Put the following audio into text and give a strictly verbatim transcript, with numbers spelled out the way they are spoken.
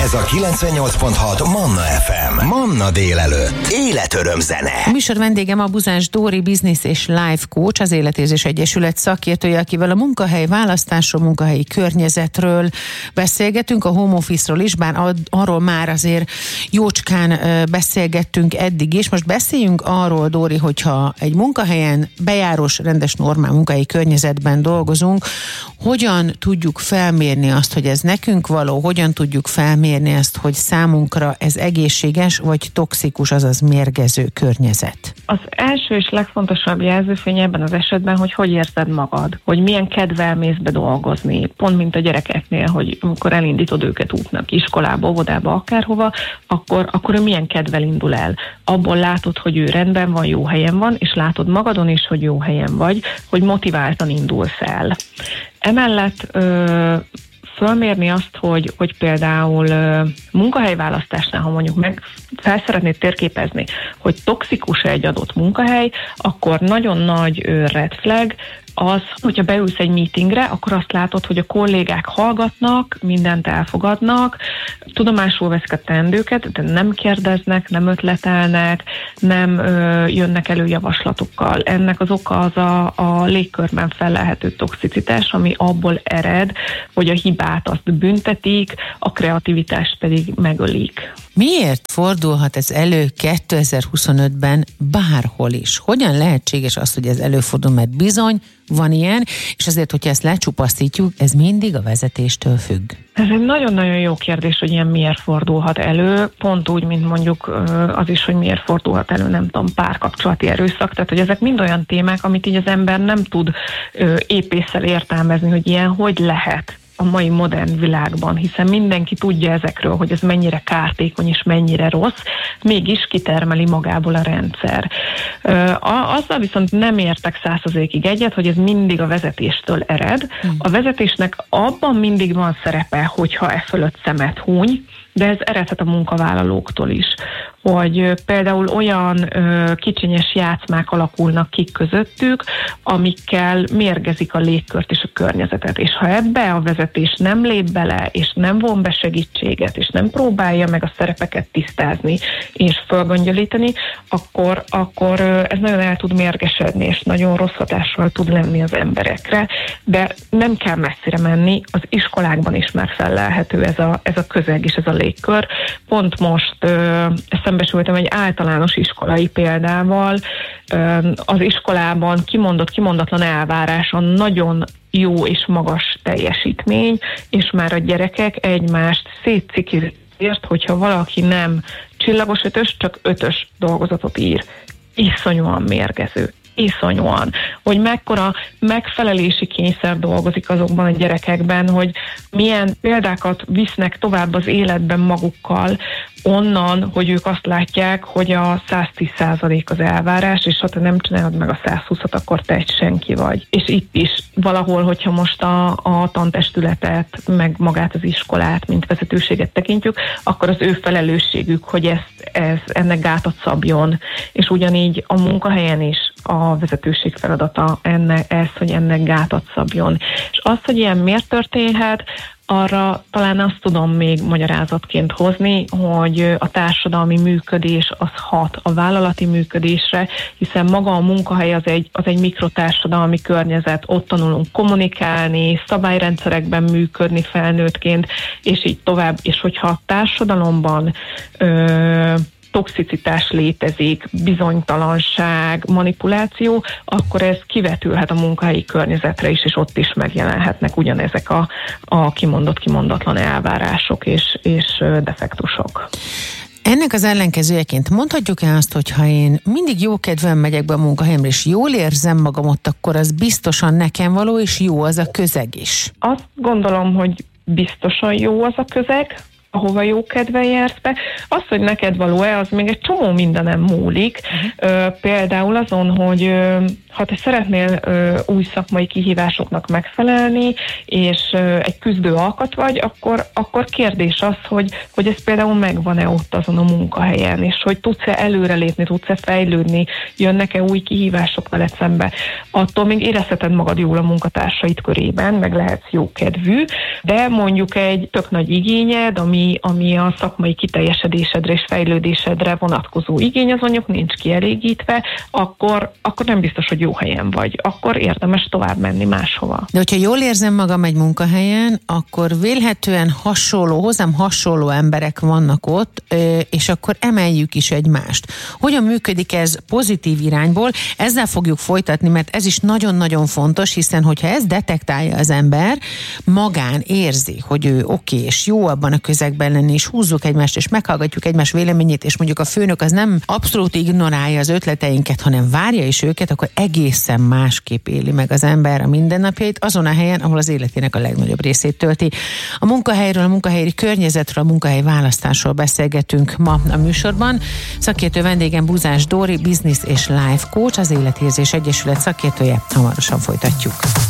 Ez a kilencvennyolc pont hat Manna ef em. Manna délelőtt. Életöröm zene. A műsor vendégem a Buzás Dóri, Business és Life Coach, az Életérzés Egyesület szakértője, akivel a munkahely választásról, munkahelyi környezetről beszélgetünk, a home office-ról is, bár arról már azért jócskán beszélgettünk eddig is. Most beszéljünk arról, Dóri, hogyha egy munkahelyen bejárós, rendes, normál munkahelyi környezetben dolgozunk, hogyan tudjuk felmérni azt, hogy ez nekünk való, hogyan tudjuk felmérni azt, hogy számunkra ez egészséges vagy toxikus, azaz mérgező környezet? Az első és legfontosabb jelzőfény ebben az esetben, hogy hogy érzed magad, hogy milyen kedvel mész be dolgozni, pont mint a gyerekeknél, hogy amikor elindítod őket útnak, iskolába, óvodába, akárhova, akkor, akkor ő milyen kedvel indul el. Abból látod, hogy ő rendben van, jó helyen van, és látod magadon is, hogy jó helyen vagy, hogy motiváltan indulsz el. Emellett ö, fölmérni azt, hogy, hogy például ö, munkahelyválasztásnál, ha mondjuk meg fel szeretnéd térképezni, hogy toxikus egy adott munkahely, akkor nagyon nagy ö, red flag az, hogyha beülsz egy meetingre, akkor azt látod, hogy a kollégák hallgatnak, mindent elfogadnak, tudomásul veszik a teendőket, de nem kérdeznek, nem ötletelnek, nem ö, jönnek elő javaslatokkal. Ennek az oka az a, a légkörben fellelhető toxicitás, ami abból ered, hogy a hibát azt büntetik, a kreativitást pedig megölik. Miért fordulhat ez elő kétezer-huszonötben bárhol is? Hogyan lehetséges az, hogy ez előfordul, mert bizony van ilyen, és azért, hogyha ezt lecsupaszítjuk, ez mindig a vezetéstől függ. Ez egy nagyon-nagyon jó kérdés, hogy ilyen miért fordulhat elő, pont úgy, mint mondjuk az is, hogy miért fordulhat elő, nem tudom, párkapcsolati erőszak, tehát hogy ezek mind olyan témák, amit így az ember nem tud épésszel értelmezni, hogy ilyen hogy lehet a mai modern világban, hiszen mindenki tudja ezekről, hogy ez mennyire kártékony és mennyire rossz, mégis kitermeli magából a rendszer. Azzal viszont nem értek százszerzalékig egyet, hogy ez mindig a vezetéstől ered. A vezetésnek abban mindig van szerepe, hogyha e fölött szemet húny, de ez eredhet a munkavállalóktól is, hogy például olyan ö, kicsinyes játszmák alakulnak ki közöttük, amikkel mérgezik a légkört és a környezetet. És ha ebbe a vezetés nem lép bele, és nem von be segítséget, és nem próbálja meg a szerepeket tisztázni és fölgöngyölíteni, akkor, akkor ö, ez nagyon el tud mérgesedni, és nagyon rossz hatással tud lenni az emberekre, de nem kell messzire menni, az iskolákban is már fellelhető ez a, ez a közeg és ez a légkör. Pont most ö, szembesültem egy általános iskolai példával. Ö, az iskolában kimondott, kimondatlan elvárás a nagyon jó és magas teljesítmény, és már a gyerekek egymást szétcikizik, hogyha valaki nem csillagos ötös, csak ötös dolgozatot ír. Iszonyúan mérgező. Iszonyúan, hogy mekkora megfelelési kényszer dolgozik azokban a gyerekekben, hogy milyen példákat visznek tovább az életben magukkal, onnan, hogy ők azt látják, hogy a száztíz százalék az elvárás, és ha te nem csinálod meg a százhúszat, akkor te egy senki vagy. És itt is valahol, hogyha most a, a tantestületet, meg magát az iskolát, mint vezetőséget tekintjük, akkor az ő felelősségük, hogy ezt, ez, ennek gátat szabjon. És ugyanígy a munkahelyen is a vezetőség feladata enne, ez, hogy ennek gátat szabjon. És az, hogy ilyen miért történhet, arra talán azt tudom még magyarázatként hozni, hogy a társadalmi működés az hat a vállalati működésre, hiszen maga a munkahely az egy, az egy mikrotársadalmi környezet, ott tanulunk kommunikálni, szabályrendszerekben működni felnőttként, és így tovább. És hogyha a társadalomban ö, toxicitás létezik, bizonytalanság, manipuláció, akkor ez kivetülhet a munkahelyi környezetre is, és ott is megjelenhetnek ugyanezek a, a kimondott, kimondatlan elvárások és, és defektusok. Ennek az ellenkezőjeként mondhatjuk-e azt, hogy ha én mindig jó kedven megyek be a munkahelyemre, és jól érzem magam ott, akkor az biztosan nekem való, és jó az a közeg is? Azt gondolom, hogy biztosan jó az a közeg, ahova jó kedven jársz be. Az, hogy neked való-e, az még egy csomó mindenem múlik. Uh-huh. Például azon, hogy ha te szeretnél új szakmai kihívásoknak megfelelni, és egy küzdő alkat vagy, akkor, akkor kérdés az, hogy, hogy ez például megvan-e ott azon a munkahelyen, és hogy tudsz-e előrelépni, tudsz-e fejlődni, jönnek-e új kihívások veled szembe. Attól még érezheted magad jól a munkatársaid körében, meg lehetsz jókedvű, de mondjuk egy tök nagy igényed, ami ami, ami a szakmai kiteljesedésedre és fejlődésedre vonatkozó igény az mondjuk nincs kielégítve, akkor, akkor nem biztos, hogy jó helyen vagy. Akkor érdemes tovább menni máshova. De hogyha jól érzem magam egy munkahelyen, akkor vélhetően hasonló, hozzám hasonló emberek vannak ott, és akkor emeljük is egymást. Hogyan működik ez pozitív irányból? Ezzel fogjuk folytatni, mert ez is nagyon-nagyon fontos, hiszen hogyha ez detektálja az ember, magán érzi, hogy ő oké, és jó abban a közegben lenni, és húzzuk egymást, és meghallgatjuk egymás véleményét, és mondjuk a főnök az nem abszolút ignorálja az ötleteinket, hanem várja is őket, akkor egészen másképp éli meg az ember a mindennapjait azon a helyen, ahol az életének a legnagyobb részét tölti. A munkahelyről, a munkahelyi környezetről, a munkahely választásról beszélgetünk ma a műsorban. Szakértő vendégem Buzás Dóri, Business és Life Coach, az Életérzés Egyesület szakértője. Hamarosan folytatjuk.